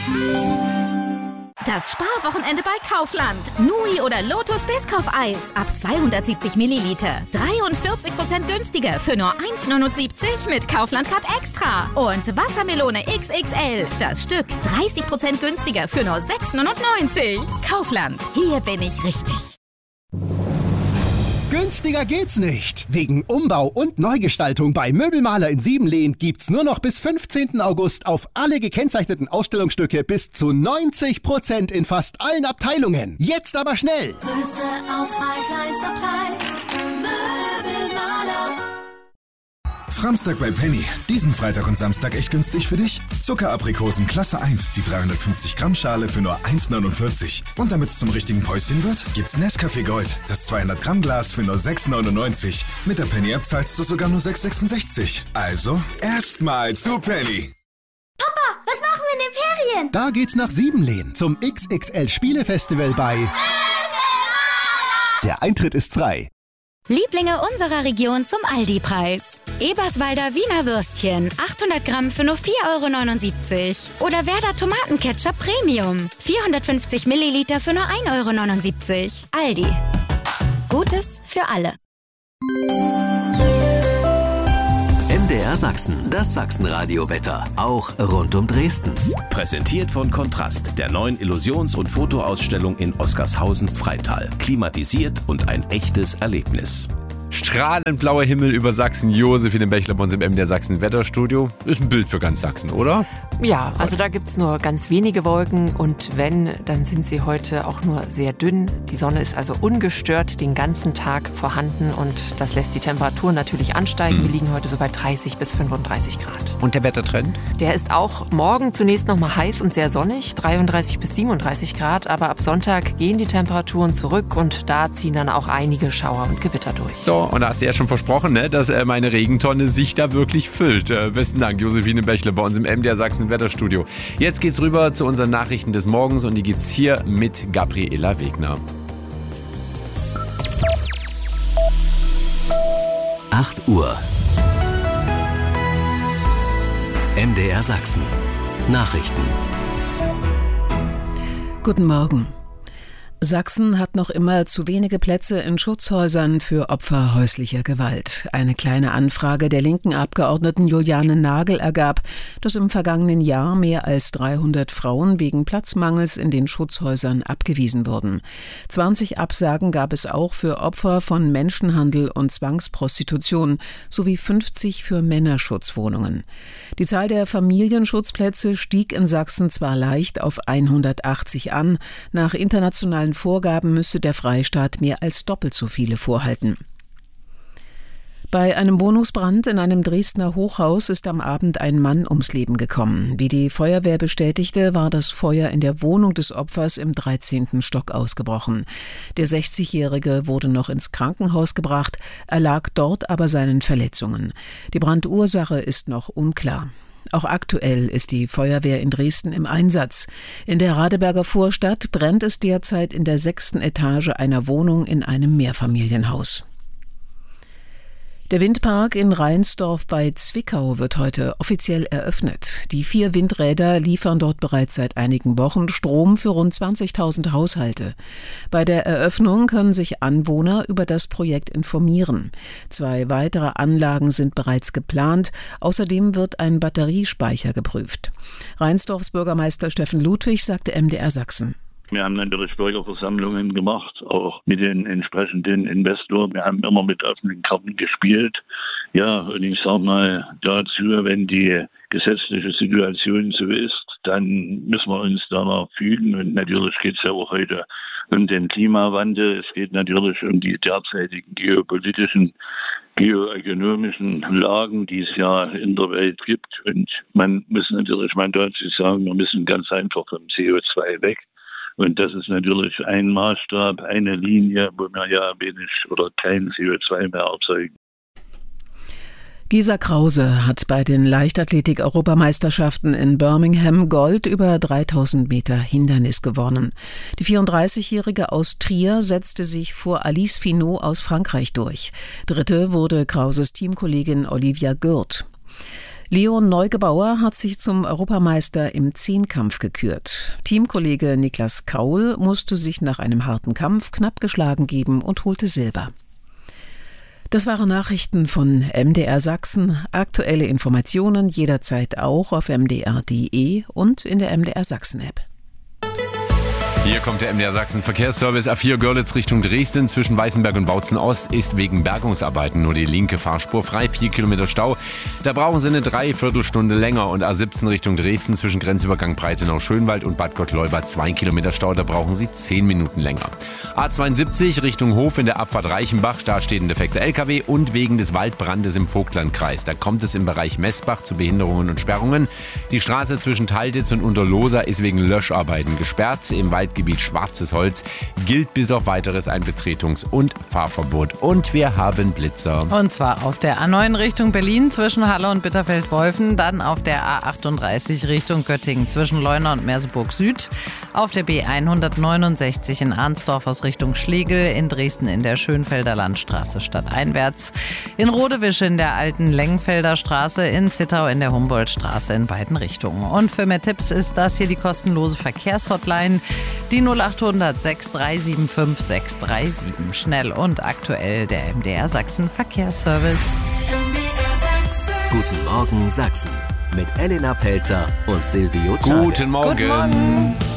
Das Sparwochenende bei Kaufland. Nui oder Lotus Biscoff-Eis ab 270 Milliliter. 43% günstiger für nur 1,79 mit Kaufland-Card Extra. Und Wassermelone XXL. Das Stück 30% günstiger für nur 6,99. Kaufland. Hier bin ich richtig. Günstiger geht's nicht. Wegen Umbau und Neugestaltung bei Möbelmaler in Siebenlehn gibt's nur noch bis 15. August auf alle gekennzeichneten Ausstellungsstücke bis zu 90% in fast allen Abteilungen. Jetzt aber schnell! Größte Auswahl, kleinster Preis. Möbelmaler. Framstag bei Penny. Diesen Freitag und Samstag echt günstig für dich? Zuckeraprikosen Klasse 1, die 350 Gramm Schale für nur 1,49. Und damit es zum richtigen Päuschen wird, gibt's Nescafé Gold, das 200 Gramm Glas für nur 6,99. Mit der Penny App zahlst du sogar nur 6,66. Also, erstmal zu Penny. Papa, was machen wir in den Ferien? Da geht's nach Siebenlehn zum XXL Spielefestival bei Der Eintritt ist frei. Lieblinge unserer Region zum Aldi-Preis. Eberswalder Wiener Würstchen, 800 Gramm für nur 4,79 €. Oder Werder Tomatenketchup Premium, 450 Milliliter für nur 1,79 €. Aldi. Gutes für alle. MDR Sachsen, das Sachsenradio-Wetter, auch rund um Dresden. Präsentiert von Kontrast, der neuen Illusions- und Fotoausstellung in Oskarshausen-Freital. Klimatisiert und ein echtes Erlebnis. Strahlend blauer Himmel über Sachsen. Josephine Bechler bei uns im MDR Sachsen Wetterstudio. Ist ein Bild für ganz Sachsen, oder? Ja, also da gibt es nur ganz wenige Wolken und wenn, dann sind sie heute auch nur sehr dünn. Die Sonne ist also ungestört den ganzen Tag vorhanden und das lässt die Temperatur natürlich ansteigen. Wir liegen heute so bei 30 bis 35 Grad. Und der Wettertrend? Der ist auch morgen zunächst nochmal heiß und sehr sonnig, 33 bis 37 Grad, aber ab Sonntag gehen die Temperaturen zurück und da ziehen dann auch einige Schauer und Gewitter durch. So, und da hast du ja schon versprochen, ne, dass meine Regentonne sich da wirklich füllt. Besten Dank, Josephine Bechler bei uns im MDR Sachsen Wetterstudio. Jetzt geht's rüber zu unseren Nachrichten des Morgens und die gibt's hier mit Gabriela Wegner. 8 Uhr. MDR Sachsen. Nachrichten. Guten Morgen. Sachsen hat noch immer zu wenige Plätze in Schutzhäusern für Opfer häuslicher Gewalt. Eine kleine Anfrage der linken Abgeordneten Juliane Nagel ergab, dass im vergangenen Jahr mehr als 300 Frauen wegen Platzmangels in den Schutzhäusern abgewiesen wurden. 20 Absagen gab es auch für Opfer von Menschenhandel und Zwangsprostitution sowie 50 für Männerschutzwohnungen. Die Zahl der Familienschutzplätze stieg in Sachsen zwar leicht auf 180 an, nach internationalen Vorgaben müsse der Freistaat mehr als doppelt so viele vorhalten. Bei einem Wohnungsbrand in einem Dresdner Hochhaus ist am Abend ein Mann ums Leben gekommen. Wie die Feuerwehr bestätigte, war das Feuer in der Wohnung des Opfers im 13. Stock ausgebrochen. Der 60-Jährige wurde noch ins Krankenhaus gebracht, erlag dort aber seinen Verletzungen. Die Brandursache ist noch unklar. Auch aktuell ist die Feuerwehr in Dresden im Einsatz. In der Radeberger Vorstadt brennt es derzeit in der 6. Etage einer Wohnung in einem Mehrfamilienhaus. Der Windpark in Reinsdorf bei Zwickau wird heute offiziell eröffnet. Die 4 Windräder liefern dort bereits seit einigen Wochen Strom für rund 20.000 Haushalte. Bei der Eröffnung können sich Anwohner über das Projekt informieren. 2 weitere Anlagen sind bereits geplant. Außerdem wird ein Batteriespeicher geprüft. Reinsdorfs Bürgermeister Steffen Ludwig sagte MDR Sachsen. Wir haben natürlich Bürgerversammlungen gemacht, auch mit den entsprechenden Investoren. Wir haben immer mit offenen Karten gespielt. Ja, und ich sage mal dazu, wenn die gesetzliche Situation so ist, dann müssen wir uns danach fügen. Und natürlich geht es ja auch heute um den Klimawandel. Es geht natürlich um die derzeitigen geopolitischen, geoökonomischen Lagen, die es ja in der Welt gibt. Und man muss natürlich mal dazu sagen, wir müssen ganz einfach vom CO2 weg. Und das ist natürlich ein Maßstab, eine Linie, wo wir ja wenig oder kein CO2 mehr erzeugen. Gisa Krause hat bei den Leichtathletik-Europameisterschaften in Birmingham Gold über 3000 Meter Hindernis gewonnen. Die 34-Jährige aus Trier setzte sich vor Alice Finot aus Frankreich durch. Dritte wurde Krauses Teamkollegin Olivia Gürt. Leon Neugebauer hat sich zum Europameister im Zehnkampf gekürt. Teamkollege Niklas Kaul musste sich nach einem harten Kampf knapp geschlagen geben und holte Silber. Das waren Nachrichten von MDR Sachsen. Aktuelle Informationen jederzeit auch auf mdr.de und in der MDR Sachsen App. Hier kommt der MDR Sachsen Verkehrsservice. A4 Görlitz Richtung Dresden zwischen Weißenberg und Bautzen Ost ist wegen Bergungsarbeiten nur die linke Fahrspur frei. 4 Kilometer Stau. Da brauchen Sie eine Dreiviertelstunde länger. Und A17 Richtung Dresden zwischen Grenzübergang Breitenau-Schönwald und Bad Gottleuba 2 Kilometer Stau. Da brauchen Sie 10 Minuten länger. A72 Richtung Hof in der Abfahrt Reichenbach. Da steht ein defekter LKW und wegen des Waldbrandes im Vogtlandkreis. Da kommt es im Bereich Messbach zu Behinderungen und Sperrungen. Die Straße zwischen Taltitz und Unterlohsa ist wegen Löscharbeiten gesperrt. Im Waldgebiet Schwarzes Holz gilt bis auf Weiteres ein Betretungs- und Fahrverbot. Und wir haben Blitzer. Und zwar auf der A9 Richtung Berlin zwischen Halle und Bitterfeld-Wolfen, dann auf der A38 Richtung Göttingen zwischen Leuna und Merseburg Süd, auf der B169 in Arnsdorf aus Richtung Schlegel, in Dresden in der Schönfelder Landstraße stadteinwärts, in Rodewische in der alten Lengfelder Straße, in Zittau in der Humboldtstraße in beiden Richtungen. Und für mehr Tipps ist das hier die kostenlose Verkehrshotline, die 0800 6375 637. Schnell und aktuell der MDR Sachsen Verkehrsservice. Guten Morgen Sachsen mit Elena Pelzer und Silvio Czade. Guten Morgen.